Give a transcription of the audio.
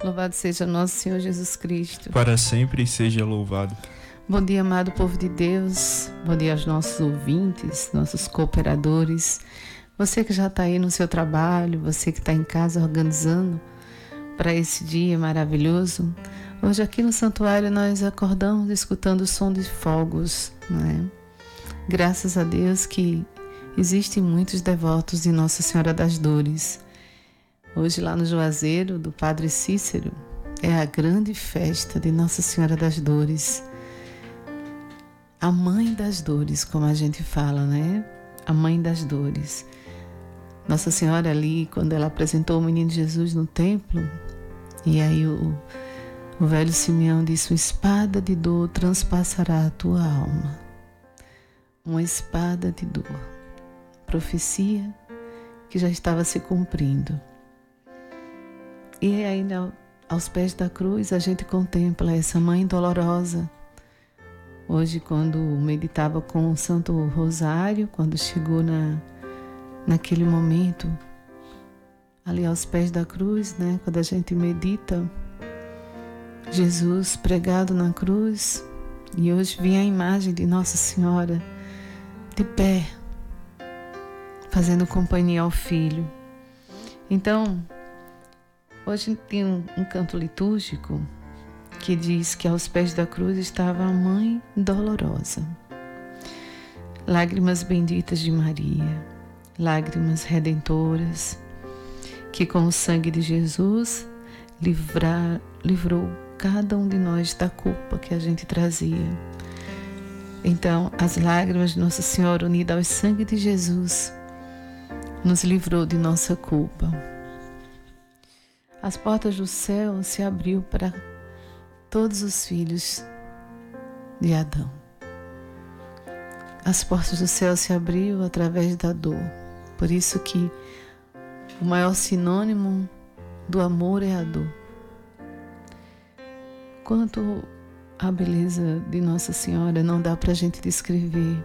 Louvado seja nosso Senhor Jesus Cristo. Para sempre seja louvado. Bom dia, amado povo de Deus. Bom dia aos nossos ouvintes, nossos cooperadores. Você que já está aí no seu trabalho, você que está em casa organizando para esse dia maravilhoso. Hoje aqui no santuário nós acordamos escutando o som de fogos, né? Graças a Deus que existem muitos devotos de Nossa Senhora das Dores. Hoje lá no Juazeiro do Padre Cícero é a grande festa de Nossa Senhora das Dores. A Mãe das Dores, como a gente fala, né? A Mãe das Dores. Nossa Senhora ali, quando ela apresentou o menino Jesus no templo, e aí o velho Simeão disse: uma espada de dor transpassará a tua alma. Uma espada de dor. Profecia que já estava se cumprindo. E ainda aos pés da cruz a gente contempla essa mãe dolorosa. Hoje, quando meditava com o Santo Rosário, quando chegou naquele momento, ali aos pés da cruz, né? Quando a gente medita, Jesus pregado na cruz, e hoje vinha a imagem de Nossa Senhora de pé, fazendo companhia ao Filho. Então, hoje tem um canto litúrgico que diz que aos pés da cruz estava a Mãe dolorosa. Lágrimas benditas de Maria, lágrimas redentoras, que com o sangue de Jesus livrou cada um de nós da culpa que a gente trazia. Então, as lágrimas de Nossa Senhora unida ao sangue de Jesus nos livrou de nossa culpa. As portas do céu se abriu para todos os filhos de Adão. As portas do céu se abriu através da dor. Por isso que o maior sinônimo do amor é a dor. Quanto a beleza de Nossa Senhora não dá para a gente descrever.